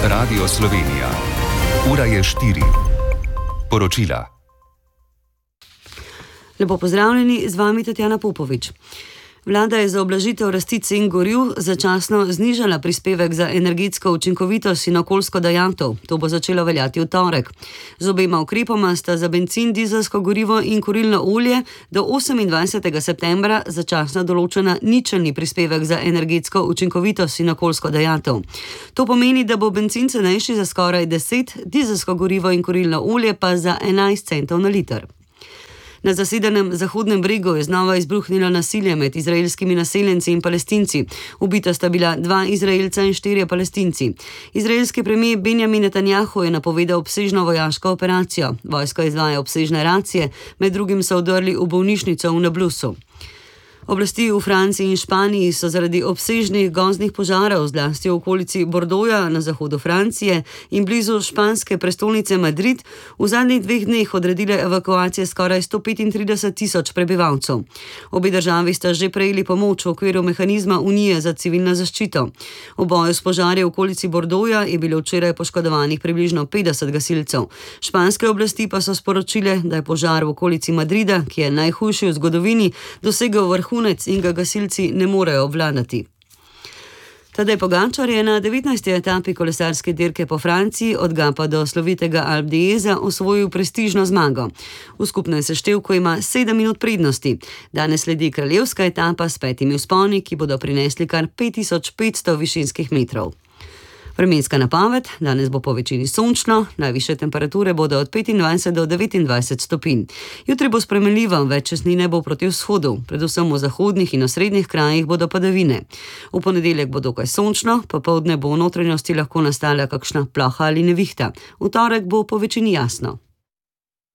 Radio Slovenija. Ura je 4. Poročila. Lepo pozdravljeni, z vami Tatjana Popovič. Vlada je za ublažitev rasti cen goriv začasno znižala prispevek za energetsko učinkovitost in okoljsko dajatev. To bo začelo veljati v torek. Z obema ukrepoma sta za bencin, dizelsko gorivo in kurilno olje do 28. septembra začasno določena ničelni prispevek za energetsko učinkovitost in okoljsko dajatev. To pomeni, da bo bencin cenejši za skoraj 10, dizelsko gorivo in kurilno olje pa za 11 centov na liter. Na zasedenem Zahodnem bregu je znova izbruhnilo nasilje med izraelskimi naseljenci in Palestinci. Ubita sta bila 2 Izraelca in 4 Palestinci. Izraelski premijer Benjamin Netanjahu je napovedal obsežno vojaško operacijo. Vojska izvaja obsežne racije, med drugim so vdrli v bolnišnico v Nablusu. Oblasti v Franciji in Španiji so zaradi obsežnih gozdnih požarov, zlasti v okolici Bordeauxa na zahodu Francije in blizu španske prestolnice Madrid, v zadnjih 2 dneh odredile evakuacije skoraj 135 tisoč prebivalcev. Obe državi sta že prejeli pomoč v okviru mehanizma Unije za civilno zaščito. V boju s požarji v okolici Bordeauxa je bilo včeraj poškodovanih približno 50 gasilcev. Španske oblasti pa so sporočile, da je požar v okolici Madrida, ki je najhujši v zgodovini, dosegel vrhunec in ga gasilci ne morejo obvladati. Tadej Pogačar je na 19. etapi kolesarske dirke po Franciji od Gapa do slovitega Alpe d'Hueza osvojil prestižno zmago. V skupnem seštevku ima 7 minut prednosti. Danes sledi kraljevska etapa s 5 vzponi, ki bodo prinesli kar 5500 višinskih metrov. Vremenska napoved: danes bo po večini sončno, najvišje temperature bodo od 25 do 29 stopinj. Jutri bo spremenljivo, več časnine bo proti vzhodu, predvsem v zahodnih in osrednjih krajih bodo padavine. V ponedeljek bo dokaj sončno, popoldne bo v notranjosti lahko nastala kakšna ploha ali nevihta. V torek bo po večini jasno.